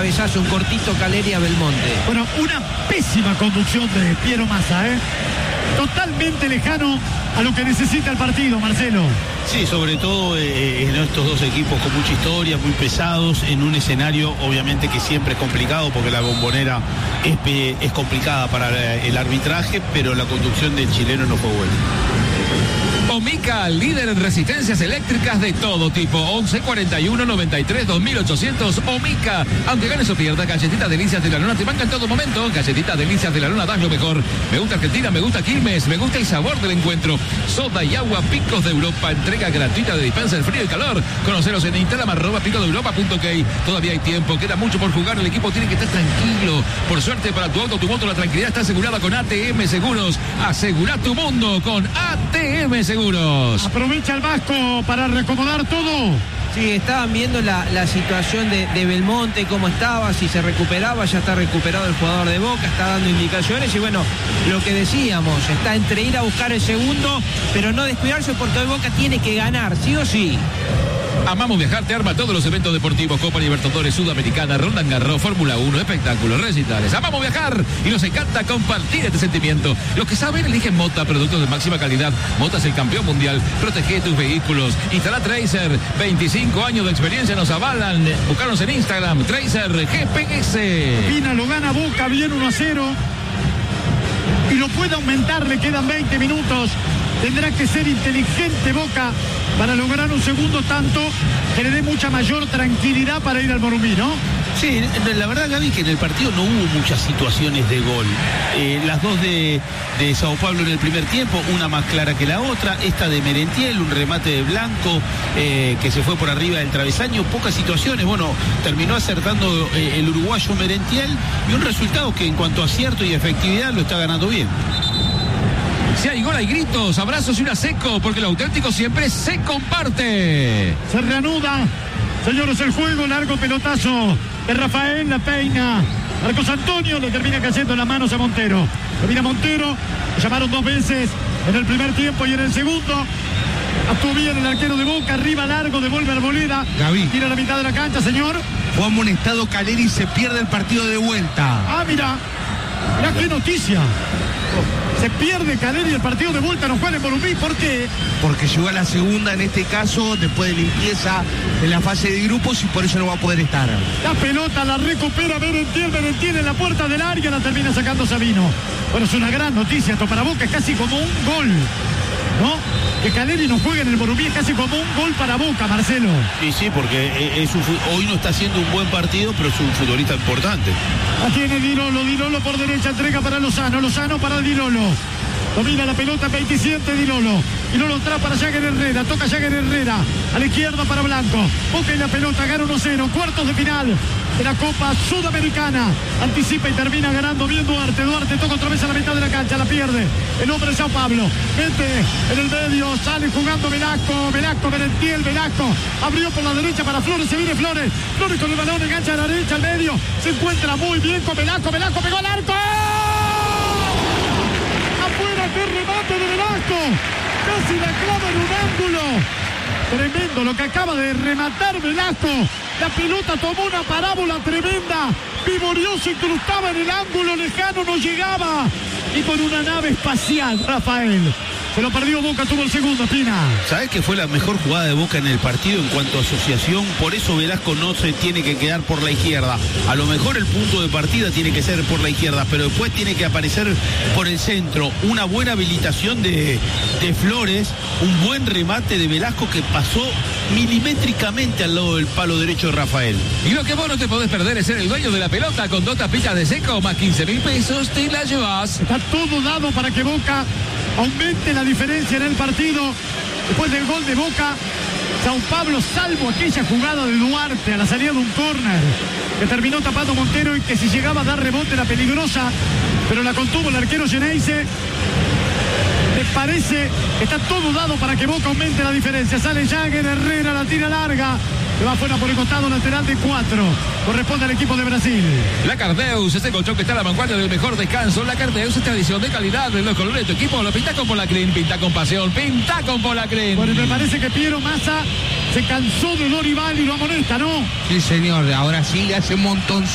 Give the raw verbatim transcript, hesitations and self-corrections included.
cabezazo, un cortito Caleri a Belmonte. Bueno, una pésima conducción de Piero Massa, ¿eh? Totalmente lejano a lo que necesita el partido, Marcelo. Sí, sobre todo eh, en estos dos equipos con mucha historia, muy pesados, en un escenario obviamente que siempre es complicado porque la Bombonera es, es complicada para el arbitraje, pero la conducción del chileno no fue buena. Omica, líder en resistencias eléctricas de todo tipo. once cuarenta y uno noventa y tres dos mil ochocientos. Omica. Aunque ganes o pierdas, galletitas delicias de la luna te banca en todo momento. Galletitas delicias de la luna, das lo mejor. Me gusta Argentina, me gusta Quilmes, me gusta el sabor del encuentro. Soda y agua Picos de Europa. Entrega gratuita de dispensa en frío y calor. Conoceros en Instagram, arroba pico de europa punto k. Todavía hay tiempo, queda mucho por jugar. El equipo tiene que estar tranquilo. Por suerte para tu auto, tu moto, la tranquilidad está asegurada con A T M Seguros. Asegura tu mundo con A T M Seguros. Aprovecha el Vasco para reacomodar todo. Sí, estaban viendo la, la situación de, de Belmonte, cómo estaba, si se recuperaba, ya está recuperado el jugador de Boca, está dando indicaciones y bueno, lo que decíamos, está entre ir a buscar el segundo, pero no descuidarse porque hoy Boca tiene que ganar, sí o sí. Amamos Viajar te arma todos los eventos deportivos, Copa Libertadores, Sudamericana, Roland Garros, Fórmula uno, espectáculos, recitales. Amamos viajar y nos encanta compartir este sentimiento. Los que saben eligen Mota, productos de máxima calidad. Mota es el campeón mundial. Protege tus vehículos. Instala Tracer. veinticinco años de experiencia nos avalan. Buscarnos en Instagram, Tracer G P S. Pina lo gana Boca bien uno a cero. Y lo puede aumentar, le quedan veinte minutos. Tendrá que ser inteligente Boca para lograr un segundo tanto que le dé mucha mayor tranquilidad para ir al Morumbi, ¿no? Sí, la verdad, Gaby, que en el partido no hubo muchas situaciones de gol. Eh, las dos de, de Sao Paulo en el primer tiempo, una más clara que la otra. Esta de Merentiel, un remate de Blanco eh, que se fue por arriba del travesaño. Pocas situaciones. Bueno, terminó acertando eh, el uruguayo Merentiel y un resultado que en cuanto a acierto y efectividad lo está ganando bien. Si hay gol, hay gritos, abrazos y una seco, porque lo auténtico siempre se comparte. Se reanuda, señores, el juego, largo pelotazo de Rafael, la peina. Marcos Antonio le termina cayendo en las manos a Montero. Termina Montero, lo llamaron dos veces en el primer tiempo y en el segundo. Actuó bien el arquero de Boca, arriba largo, devuelve Arboleda. Gaby. Tira a la mitad de la cancha, señor. Fue amonestado Caleri y se pierde el partido de vuelta. Ah, mira, mira qué noticia. Se pierde Caleri el partido de vuelta, no juega en Morumbi. ¿Por qué? Porque llegó a la segunda en este caso, después de limpieza en la fase de grupos y por eso no va a poder estar. La pelota la recupera Merentiel, Merentiel en la puerta del área, la termina sacando Sabino. Bueno, es una gran noticia esto para Boca, es casi como un gol, ¿no? Que Caleri no juegue en el Morumbi es casi como un gol para Boca, Marcelo. Sí, sí, porque es un, hoy no está haciendo un buen partido, pero es un futbolista importante. La tiene Di Lolo, Di Lolo por derecha, entrega para Lozano, Lozano para Di Lolo. Domina la pelota veintisiete Di Lolo. Di Lolo entra para Jagger Herrera, toca Jagger Herrera. A la izquierda para Blanco. Boca en la pelota, gana uno cero, cuartos de final de la Copa Sudamericana. Anticipa y termina ganando bien Duarte. Duarte toca otra vez a la mitad de la cancha, la pierde el hombre de Sao Paulo. Mete en el medio, sale jugando Velasco, Velasco, Merentiel, Velasco. Abrió por la derecha para Flores, se viene Flores. Flores con el balón, engancha a la derecha, al medio. Se encuentra muy bien con Velasco, Velasco pegó al arco. Afuera, qué remate de Velasco. Casi la clava en un ángulo. Tremendo lo que acaba de rematar Velasco. La pelota tomó una parábola tremenda. Vivoreó, se incrustaba en el ángulo lejano, no llegaba. Y con una nave espacial, Rafael. Se lo perdió Boca, tuvo el segundo, Pina. ¿Sabés que fue la mejor jugada de Boca en el partido en cuanto a asociación? Por eso Velasco no se tiene que quedar por la izquierda. A lo mejor el punto de partida tiene que ser por la izquierda, pero después tiene que aparecer por el centro. Una buena habilitación de, de Flores, un buen remate de Velasco que pasó milimétricamente al lado del palo derecho de Rafael. Y lo que vos no te podés perder es ser el dueño de la pelota con dos tapitas de seco, más quince mil pesos, te la llevas. Está todo dado para que Boca aumente la diferencia en el partido. Después del gol de Boca, Sao Paulo, salvo aquella jugada de Duarte a la salida de un córner que terminó tapando Montero y que si llegaba a dar rebote era peligrosa, pero la contuvo el arquero Geneise. Me parece que está todo dado para que Boca aumente la diferencia. Sale Jagger Herrera, la tira larga. Se va afuera por el costado, lateral de cuatro. Corresponde al equipo de Brasil. La Cardeus, ese colchón que está a la vanguardia del mejor descanso. La Cardeus es tradición de calidad de los colores de tu equipo. Lo pinta con Polacrin, pinta con pasión, pinta con Polacrin. Bueno, me parece que Piero Massa se cansó de Dorival y lo amonesta, ¿no? Sí, señor. Ahora sí le hace un montón.